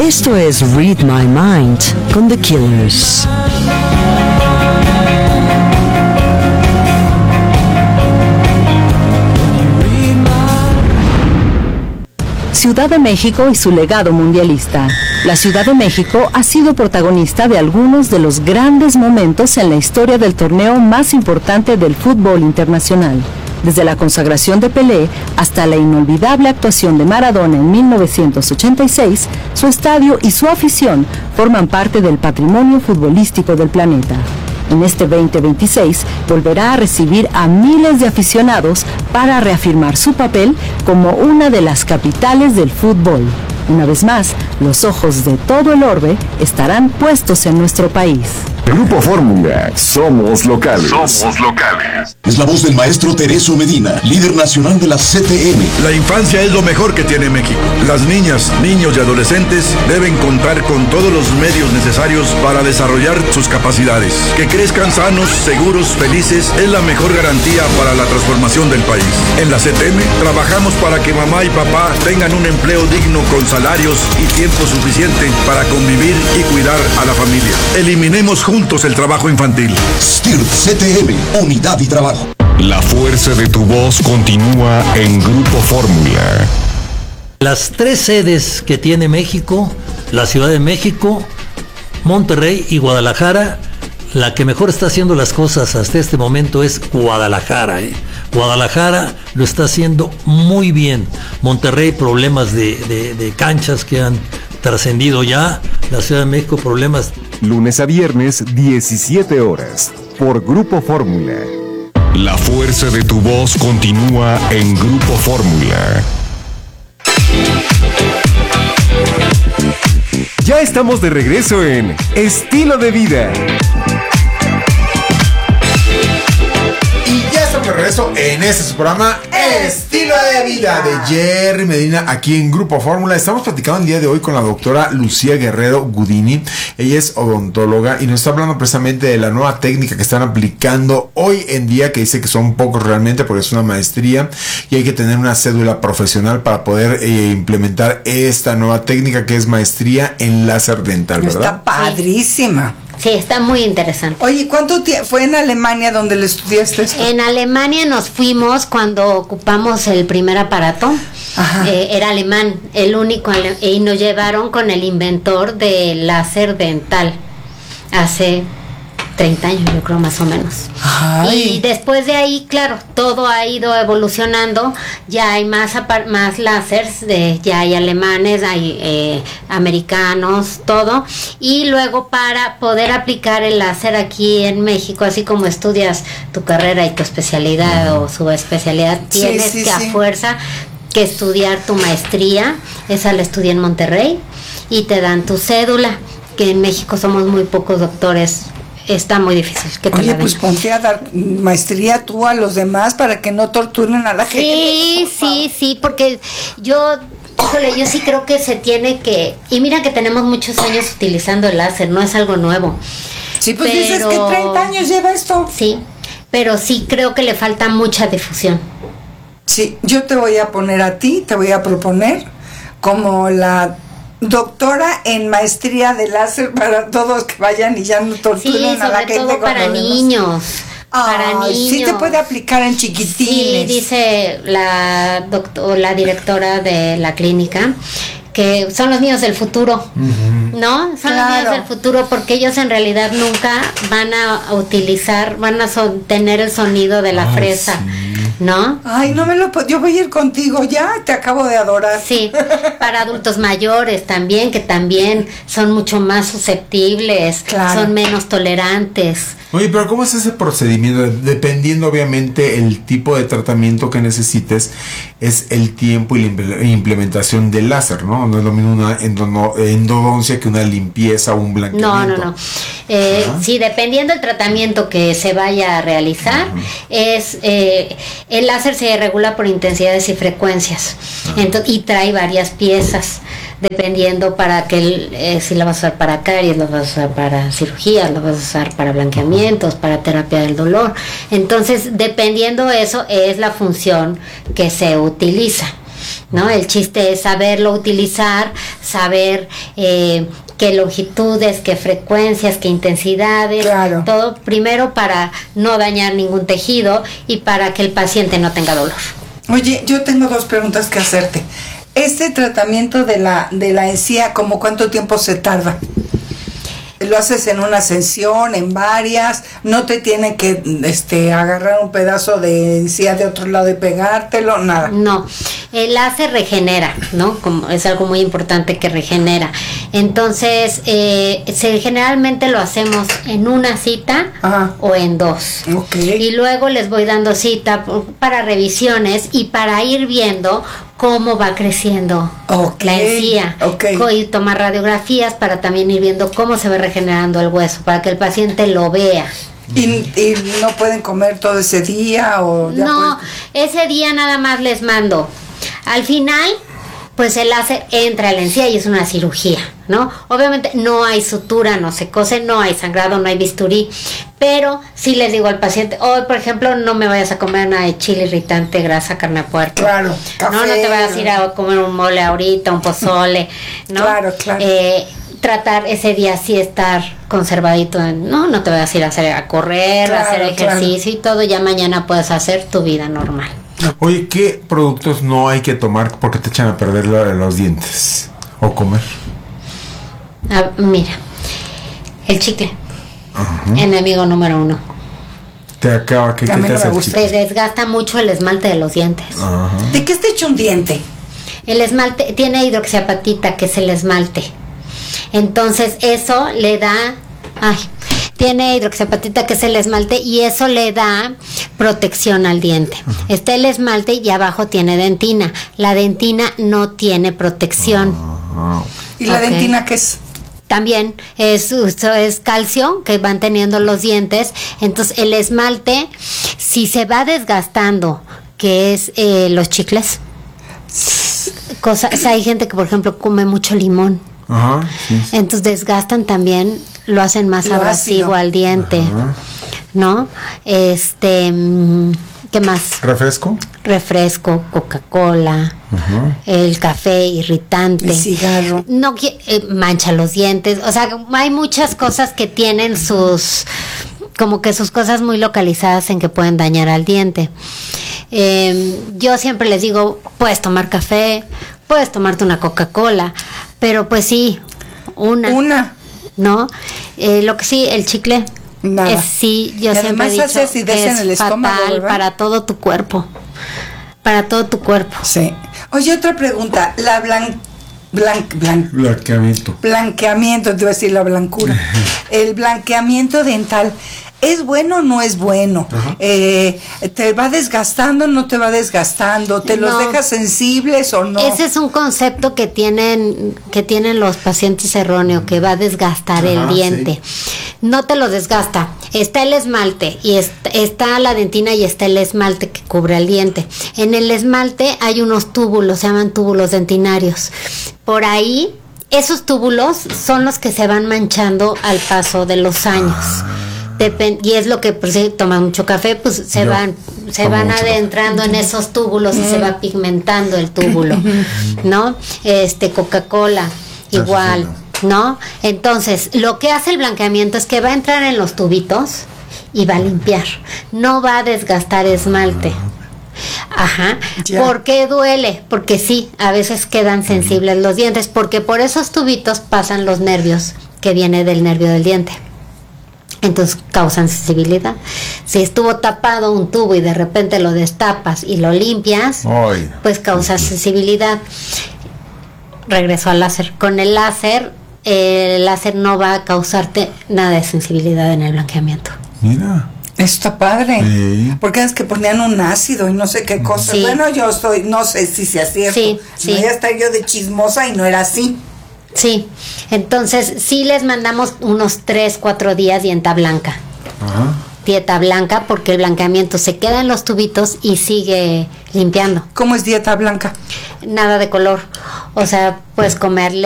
Esto es Read My Mind con The Killers. Ciudad de México y su legado mundialista. La Ciudad de México ha sido protagonista de algunos de los grandes momentos en la historia del torneo más importante del fútbol internacional. Desde la consagración de Pelé hasta la inolvidable actuación de Maradona en 1986, su estadio y su afición forman parte del patrimonio futbolístico del planeta. En este 2026 volverá a recibir a miles de aficionados para reafirmar su papel como una de las capitales del fútbol. Una vez más, los ojos de todo el orbe estarán puestos en nuestro país. Grupo Fórmula, somos locales. Somos locales. Es la voz del maestro Teresio Medina, líder nacional de la CTM. La infancia es lo mejor que tiene México. Las niñas, niños y adolescentes deben contar con todos los medios necesarios para desarrollar sus capacidades. Que crezcan sanos, seguros, felices es la mejor garantía para la transformación del país. En la CTM trabajamos para que mamá y papá tengan un empleo digno con salarios y tiempo suficiente para convivir y cuidar a la familia. Eliminemos juntos el trabajo infantil. STIRT CTM, unidad y trabajo. La fuerza de tu voz continúa en Grupo Fórmula. Las 3 sedes que tiene México, la Ciudad de México, Monterrey y Guadalajara, la que mejor está haciendo las cosas hasta este momento es Guadalajara. Guadalajara lo está haciendo muy bien. Monterrey, problemas de canchas que han trascendido ya. La Ciudad de México, problemas. Lunes a viernes, 17 horas, por Grupo Fórmula. La fuerza de tu voz continúa en Grupo Fórmula. Ya estamos de regreso en Estilo de Vida. De regreso en este su programa Estilo de Vida de Jerry Medina aquí en Grupo Fórmula. Estamos platicando el día de hoy con la doctora Lucía Guerrero Gudini. Ella es odontóloga y nos está hablando precisamente de la nueva técnica que están aplicando hoy en día, que dice que son pocos realmente porque es una maestría y hay que tener una cédula profesional para poder implementar esta nueva técnica que es maestría en láser dental, ¿verdad? Está padrísima. Sí, está muy interesante. Oye, ¿cuánto fue en Alemania donde le estudiaste esto? En Alemania nos fuimos cuando ocupamos el primer aparato. Era alemán, el único, y nos llevaron con el inventor del láser dental hace 30 años, yo creo, más o menos. Ay. Y después de ahí, claro, todo ha ido evolucionando. Ya hay más láseres, ya hay alemanes, hay americanos, todo. Y luego para poder aplicar el láser aquí en México, así como estudias tu carrera y tu especialidad o subespecialidad, tienes que a fuerza que estudiar tu maestría. Esa la estudié en Monterrey y te dan tu cédula, que en México somos muy pocos doctores. Está muy difícil que te Oye, la den. pues ponte a dar maestría tú a los demás para que no torturen a la gente. Sí, porque yo sí creo que se tiene que... Y mira que tenemos muchos años utilizando el láser, no es algo nuevo. Sí, pues dices que 30 años lleva esto. Sí, pero sí creo que le falta mucha difusión. Sí, yo te voy a poner a ti, te voy a proponer como la doctora en maestría de láser para todos que vayan y ya no torturen a la gente. Sí, sobre todo para niños. Para niños. Sí te puede aplicar en chiquitines. Sí, dice la directora de la clínica que son los niños del futuro, ¿no? Son los niños del futuro porque ellos en realidad nunca van a utilizar, van a tener el sonido de la fresa. Sí. ¿No? Ay, no me lo yo voy a ir contigo, ya te acabo de adorar. Sí, para adultos mayores también, que también son mucho más susceptibles, son menos tolerantes. Oye, pero ¿cómo es ese procedimiento? Dependiendo obviamente el tipo de tratamiento que necesites, es el tiempo y la implementación del láser, ¿no? No es lo mismo una endodoncia que una limpieza o un blanqueamiento. No. Sí, dependiendo del tratamiento que se vaya a realizar, el láser se regula por intensidades y frecuencias. Entonces, y trae varias piezas, dependiendo para que si la vas a usar para caries, la vas a usar para cirugía, la vas a usar para blanqueamientos, para terapia del dolor. Entonces, dependiendo de eso, es la función que se utiliza. ¿no? El chiste es saberlo utilizar, saber qué longitudes, qué frecuencias, qué intensidades, Claro. todo primero para no dañar ningún tejido y para que el paciente no tenga dolor. Oye, yo tengo 2 preguntas que hacerte. Este tratamiento de la encía, ¿cómo cuánto tiempo se tarda? ¿Lo haces en una sesión, en varias? ¿No te tiene que agarrar un pedazo de encía de otro lado y pegártelo? Nada. No, el láser regenera, ¿no? Como es algo muy importante que regenera. Entonces, generalmente lo hacemos en una cita o en 2. Okay. Y luego les voy dando cita para revisiones y para ir viendo cómo va creciendo la encía. Y tomar radiografías para también ir viendo cómo se va regenerando el hueso, para que el paciente lo vea. ¿Y no pueden comer todo ese día? O ya no, ese día nada más les mando. Al final, pues el láser entra a la encía y es una cirugía, ¿no? Obviamente no hay sutura, no se cose, no hay sangrado, no hay bisturí, pero sí les digo al paciente, hoy por ejemplo no me vayas a comer nada de chile irritante, grasa, carne de puerco. Claro, café. No te vayas a ir a comer un mole ahorita, un pozole, ¿no? Claro. Tratar ese día sí estar conservadito, no te vayas a ir a correr, a hacer ejercicio y todo, ya mañana puedes hacer tu vida normal. Oye, ¿qué productos no hay que tomar porque te echan a perder los dientes? ¿O comer? Mira, el chicle, enemigo número 1. Te acaba, ¿qué te hace el chicle? Te desgasta mucho el esmalte de los dientes. ¿De qué está hecho un diente? El esmalte tiene hidroxiapatita, que es el esmalte. Entonces eso le da... tiene hidroxiapatita, que es el esmalte, y eso le da protección al diente. Está el esmalte y abajo tiene dentina. La dentina no tiene protección. ¿Y la dentina qué es? También es calcio que van teniendo los dientes. Entonces el esmalte, si se va desgastando, que es los chicles, hay gente que por ejemplo come mucho limón. Sí. Entonces desgastan también, lo hacen más abrasivo al diente. ¿No? ¿Qué más? Refresco, Coca-Cola, el café irritante, el cigarro. No mancha los dientes. O sea, hay muchas cosas que tienen sus cosas muy localizadas en que pueden dañar al diente. Yo siempre les digo, puedes tomar café, puedes tomarte una Coca-Cola, pero pues sí, una, ¿no? Lo que sí, el chicle. Nada. Yo siempre he dicho que es fatal para todo tu cuerpo. Para todo tu cuerpo. Sí. Oye, otra pregunta. La blanqueamiento, te iba a decir la blancura. El blanqueamiento dental, ¿es bueno o no es bueno? ¿Te va desgastando o no te va desgastando? ¿Te los dejas sensibles o no? Ese es un concepto que tienen los pacientes erróneo, que va a desgastar el diente. Sí. No te lo desgasta. Está el esmalte y está la dentina y está el esmalte que cubre el diente. En el esmalte hay unos túbulos, se llaman túbulos dentinarios. Por ahí, esos túbulos son los que se van manchando al paso de los años. Y es lo que, pues, si toman mucho café, pues se van adentrando en esos túbulos y se va pigmentando el túbulo, ¿no? Coca-Cola, igual, ¿no? Entonces, lo que hace el blanqueamiento es que va a entrar en los tubitos y va a limpiar, no va a desgastar esmalte. ¿Por qué duele? Porque sí, a veces quedan sensibles los dientes, porque por esos tubitos pasan los nervios que viene del nervio del diente. Entonces causan sensibilidad. Si estuvo tapado un tubo y de repente lo destapas y lo limpias, pues causa sensibilidad. Regreso al láser. Con el láser no va a causarte nada de sensibilidad en el blanqueamiento. Mira. Está padre. Sí. Porque es que ponían un ácido y no sé qué cosa. Sí. Bueno, no sé si sea cierto. Sí. Voy a estar yo de chismosa y no era así. Sí, entonces sí les mandamos unos 3-4 días dieta blanca. Dieta blanca, porque el blanqueamiento se queda en los tubitos y sigue limpiando. ¿Cómo es dieta blanca? Nada de color. O sea, puedes comer